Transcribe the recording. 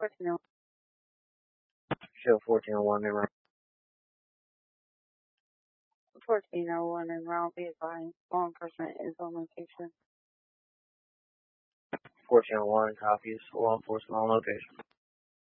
Show 1401 in route. 1401 en route, be advised. Law enforcement is on location. 1401 copies. Law enforcement on location.